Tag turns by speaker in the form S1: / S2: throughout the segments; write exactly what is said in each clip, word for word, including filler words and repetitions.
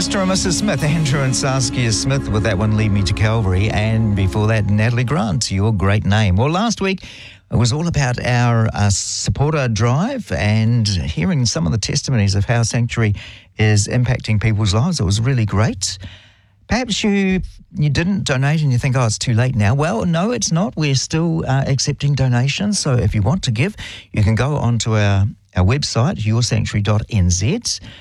S1: Mister and Missus Smith, Andrew and Saskia Smith with that one, Lead Me to Calvary, and before that, Natalie Grant, Your Great Name. Well, last week it was all about our uh, supporter drive and hearing some of the testimonies of how Sanctuary is impacting people's lives. It was really great. Perhaps you you didn't donate and you think, oh, it's too late now. Well, no, it's not. We're still uh, accepting donations. So if you want to give, you can go onto our, our website, your sanctuary dot n z,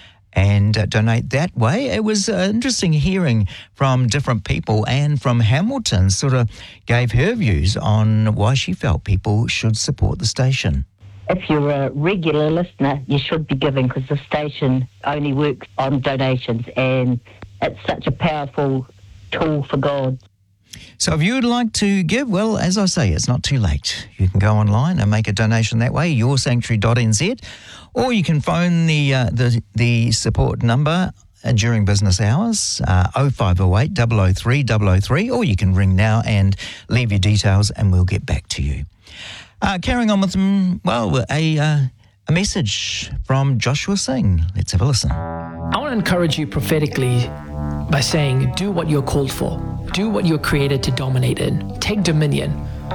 S1: and uh, donate that way. It was uh, interesting hearing from different people, and from Hamilton sort of gave her views on why she felt people should support the station.
S2: If you're a regular listener, you should be giving, because the station only works on donations, and it's such a powerful tool for God.
S1: So if you would like to give, well, as I say, it's not too late. You can go online and make a donation that way, your sanctuary dot n z, or you can phone the uh, the, the support number uh, during business hours, uh, oh five oh eight, double oh three, double oh three, or you can ring now and leave your details and we'll get back to you. Uh, carrying on with, um, well, a, uh, a message from Joshua Singh. Let's have a listen.
S3: I want to encourage you prophetically by saying, do what you're called for. Do what you're created to dominate in. Take dominion.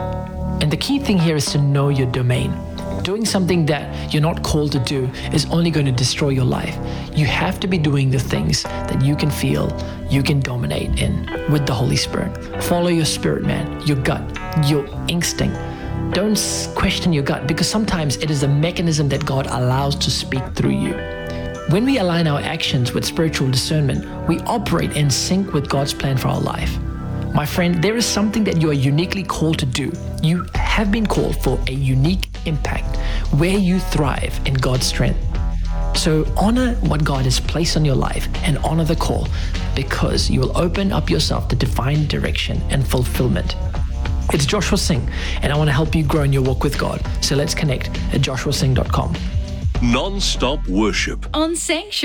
S3: And the key thing here is to know your domain. Doing something that you're not called to do is only going to destroy your life. You have to be doing the things that you can feel you can dominate in with the Holy Spirit. Follow your spirit, man, your gut, your instinct. Don't question your gut, because sometimes it is a mechanism that God allows to speak through you. When we align our actions with spiritual discernment, we operate in sync with God's plan for our life. My friend, there is something that you are uniquely called to do. You have been called for a unique impact where you thrive in God's strength. So honor what God has placed on your life and honor the call, because you will open up yourself to divine direction and fulfillment. It's Joshua Singh, and I want to help you grow in your walk with God. So let's connect at joshua singh dot com.
S4: Non-stop worship
S5: on Sanctuary.